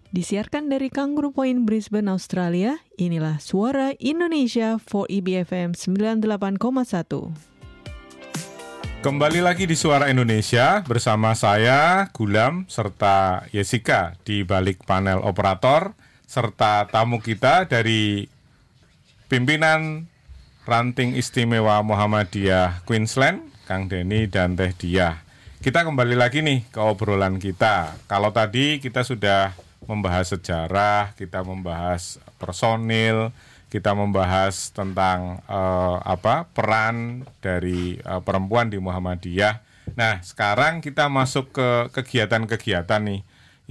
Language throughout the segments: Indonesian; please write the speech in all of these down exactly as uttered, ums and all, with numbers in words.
Disiarkan dari Kangaroo Point, Brisbane, Australia, inilah Suara Indonesia for E B F M sembilan puluh delapan koma satu. Kembali lagi di Suara Indonesia bersama saya, Gulam, serta Jessica di balik panel operator, serta tamu kita dari pimpinan Ranting Istimewa Muhammadiyah Queensland, Kang Denny dan Teh Diah. Kita kembali lagi nih ke obrolan kita. Kalau tadi kita sudah membahas sejarah, kita membahas personil, kita membahas tentang uh, apa peran dari uh, perempuan di Muhammadiyah. Nah, sekarang kita masuk ke kegiatan-kegiatan nih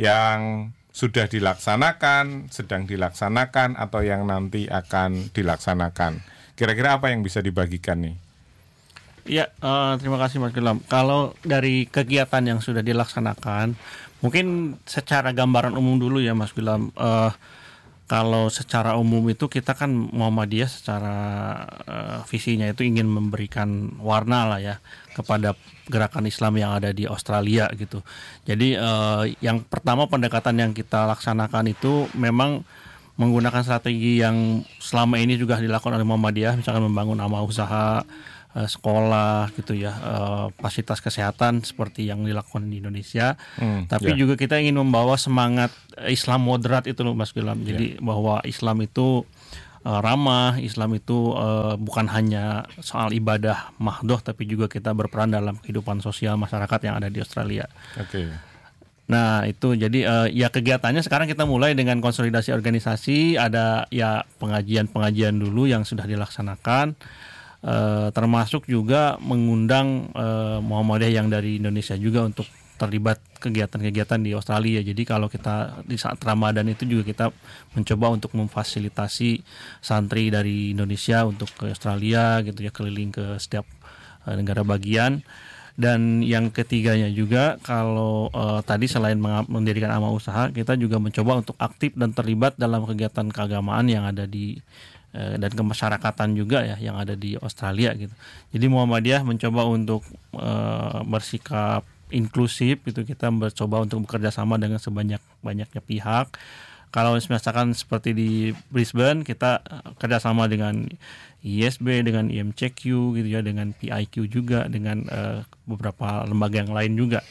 yang sudah dilaksanakan, sedang dilaksanakan, atau yang nanti akan dilaksanakan. Kira-kira apa yang bisa dibagikan nih? Ya, uh, terima kasih Mas Gilam. Kalau dari kegiatan yang sudah dilaksanakan, mungkin secara gambaran umum dulu ya Mas Gilam. Uh, kalau secara umum itu kita kan Muhammadiyah secara uh, visinya itu ingin memberikan warna lah ya kepada gerakan Islam yang ada di Australia gitu. Jadi uh, yang pertama pendekatan yang kita laksanakan itu memang menggunakan strategi yang selama ini juga dilakukan oleh Muhammadiyah, misalkan membangun amal usaha, sekolah gitu ya, fasilitas kesehatan seperti yang dilakukan di Indonesia. Hmm, Tapi yeah. juga kita ingin membawa semangat Islam moderat itu loh Mas Gilam. Jadi yeah. bahwa Islam itu uh, ramah, Islam itu uh, bukan hanya soal ibadah mahdoh, tapi juga kita berperan dalam kehidupan sosial masyarakat yang ada di Australia. Oke. Okay. Nah itu jadi uh, ya kegiatannya sekarang kita mulai dengan konsolidasi organisasi, ada ya pengajian-pengajian dulu yang sudah dilaksanakan, uh, termasuk juga mengundang uh, Muhammadiyah yang dari Indonesia juga untuk terlibat kegiatan-kegiatan di Australia. Jadi kalau kita di saat Ramadan itu juga kita mencoba untuk memfasilitasi santri dari Indonesia untuk ke Australia gitu ya, keliling ke setiap uh, negara bagian. Dan yang ketiganya juga kalau uh, tadi selain mendirikan amal usaha, kita juga mencoba untuk aktif dan terlibat dalam kegiatan keagamaan yang ada di uh, dan kemasyarakatan juga ya yang ada di Australia gitu. Jadi Muhammadiyah mencoba untuk uh, bersikap inklusif gitu, kita mencoba untuk bekerja sama dengan sebanyak-banyaknya pihak. Kalau misalkan seperti di Brisbane, kita kerjasama dengan I S B, dengan I M C Q gitu ya, dengan P I Q juga, dengan uh, beberapa lembaga yang lain juga.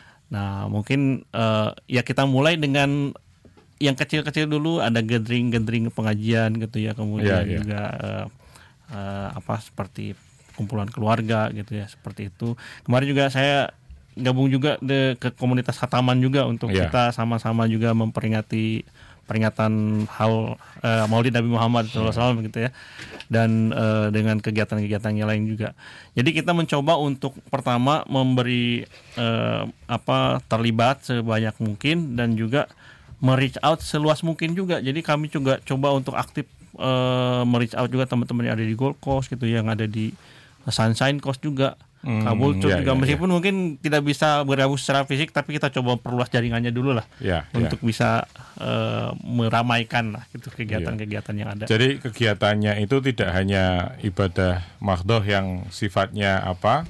Nah mungkin uh, ya kita mulai dengan yang kecil-kecil dulu, ada gathering-gathering pengajian gitu ya, kemudian yeah, yeah. juga uh, uh, apa seperti kumpulan keluarga gitu ya, seperti itu. Kemarin juga saya gabung juga de, ke komunitas khataman juga untuk yeah. kita sama-sama juga memperingati peringatan hal uh, Maulid Nabi Muhammad shallallahu alaihi wasallam gitu ya, dan uh, dengan kegiatan-kegiatan yang lain juga. Jadi kita mencoba untuk pertama memberi uh, apa terlibat sebanyak mungkin dan juga me-reach out seluas mungkin juga. Jadi kami juga coba untuk aktif uh, me-reach out juga teman-teman yang ada di Gold Coast gitu, yang ada di Sunshine Coast juga. Hmm, Kabul ya, juga ya, meskipun ya. mungkin tidak bisa bergabung secara fisik, tapi kita coba perluas jaringannya dulu lah ya, untuk ya. bisa uh, meramaikan lah gitu kegiatan-kegiatan ya. yang ada. Jadi kegiatannya itu tidak hanya ibadah mahdoh yang sifatnya apa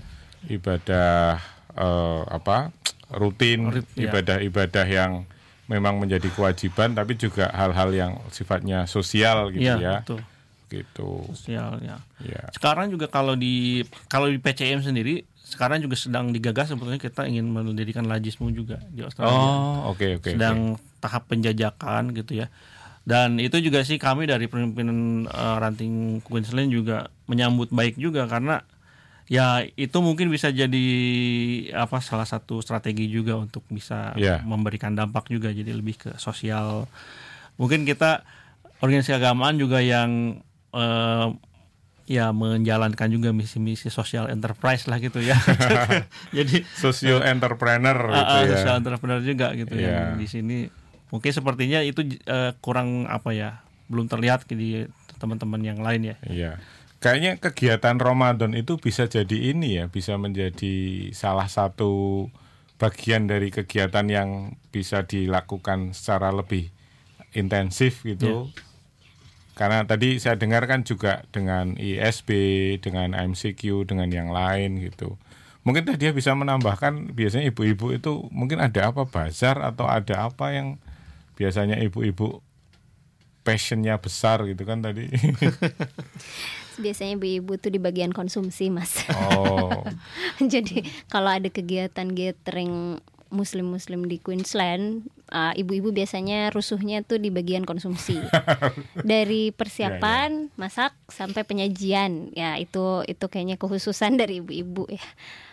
ibadah uh, apa rutin, Rit, ya. ibadah-ibadah yang memang menjadi kewajiban, tapi juga hal-hal yang sifatnya sosial gitu ya. ya. Betul. Gitu. Sosialnya. Ya. Sekarang juga kalau di kalau di P C M sendiri sekarang juga sedang digagas sebetulnya kita ingin mendirikan Lajismu juga di Australia. Oh, oke okay, oke. Okay, sedang okay. tahap penjajakan gitu ya. Dan itu juga sih kami dari pimpinan uh, Ranting Queensland juga menyambut baik juga, karena ya itu mungkin bisa jadi apa salah satu strategi juga untuk bisa yeah. memberikan dampak juga, jadi lebih ke sosial. Mungkin kita organisasi keagamaan juga yang Uh, ya menjalankan juga misi-misi social enterprise lah gitu ya. Jadi social entrepreneur uh, gitu uh, ya. Social entrepreneur juga gitu yeah. ya di sini. Mungkin sepertinya itu uh, kurang apa ya, belum terlihat di teman-teman yang lain ya. Iya. Yeah. Kayaknya kegiatan Ramadan itu bisa jadi ini ya, bisa menjadi salah satu bagian dari kegiatan yang bisa dilakukan secara lebih intensif gitu. Yeah. Karena tadi saya dengar kan juga dengan I S B, dengan I M C Q, dengan yang lain gitu. Mungkin dia bisa menambahkan, biasanya ibu-ibu itu mungkin ada apa bazar atau ada apa yang biasanya ibu-ibu passionnya besar gitu kan tadi. Biasanya ibu-ibu tuh di bagian konsumsi, Mas. Oh. Jadi kalau ada kegiatan gathering muslim-muslim di Queensland, uh, ibu-ibu biasanya rusuhnya tuh di bagian konsumsi. Dari persiapan, masak sampai penyajian. Ya, itu itu kayaknya kekhususan dari ibu-ibu ya.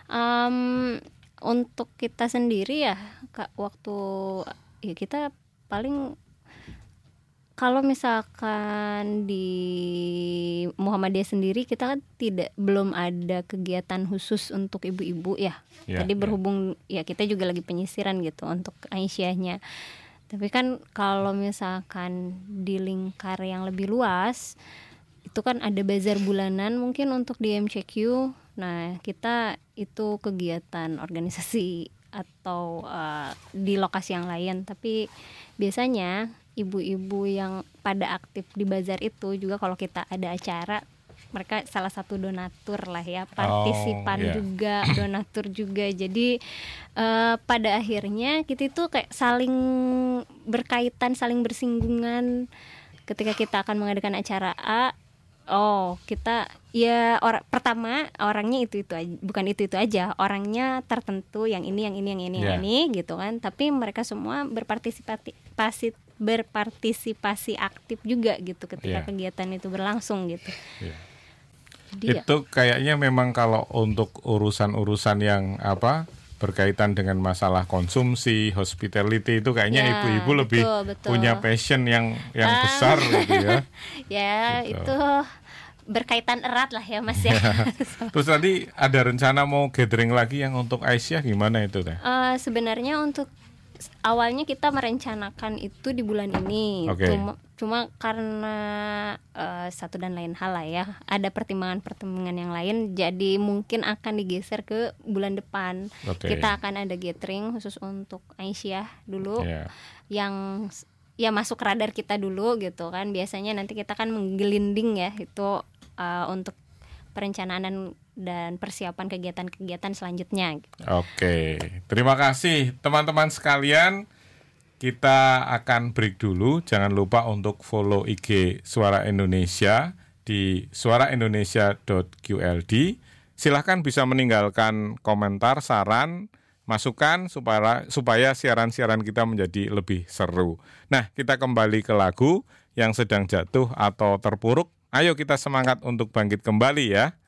Um, untuk kita sendiri ya, Kak, waktu ya kita paling kalau misalkan di Muhammadiyah sendiri kita kan tidak belum ada kegiatan khusus untuk ibu-ibu ya. Yeah, Tadi berhubung yeah. ya kita juga lagi penyisiran gitu untuk Aisyahnya. Tapi kan kalau misalkan di lingkar yang lebih luas itu kan ada bazar bulanan mungkin untuk di M C Q. Nah, kita itu kegiatan organisasi atau uh, di lokasi yang lain, tapi biasanya ibu-ibu yang pada aktif di bazar itu juga kalau kita ada acara mereka salah satu donatur lah ya, partisipan oh, yeah. juga, donatur juga. Jadi uh, pada akhirnya kita itu kayak saling berkaitan, saling bersinggungan ketika kita akan mengadakan acara A. Oh, kita ya orang pertama orangnya itu itu aja, bukan itu itu aja, orangnya tertentu yang ini yang ini yang ini yeah. yang ini gitu kan. Tapi mereka semua berpartisipasi berpartisipasi aktif juga gitu ketika yeah. kegiatan itu berlangsung gitu. Yeah. Jadi, itu ya. Kayaknya memang kalau untuk urusan-urusan yang apa berkaitan dengan masalah konsumsi, hospitality itu kayaknya ya, ibu-ibu betul, lebih betul. punya passion yang yang ah. besar gitu ya. Ya, gitu. Itu berkaitan erat lah ya Mas ya. Terus nanti ada rencana mau gathering lagi yang untuk Aisyah gimana itu teh? Uh, sebenarnya untuk awalnya kita merencanakan itu di bulan ini. Okay. Cuma, cuma karena uh, satu dan lain hal lah ya, ada pertimbangan-pertimbangan yang lain, jadi mungkin akan digeser ke bulan depan. Okay. Kita akan ada gathering khusus untuk Aisyah dulu, yeah. yang ya masuk radar kita dulu gitu kan. Biasanya nanti kita kan menggelinding ya itu uh, untuk perencanaan dan persiapan kegiatan-kegiatan selanjutnya. Oke, terima kasih teman-teman sekalian. Kita akan break dulu. Jangan lupa untuk follow I G Suara Indonesia di suara indonesia dot q l d. Silahkan bisa meninggalkan komentar, saran, masukan supaya supaya siaran-siaran kita menjadi lebih seru. Nah, kita kembali ke lagu yang sedang jatuh atau terpuruk. Ayo kita semangat untuk bangkit kembali ya.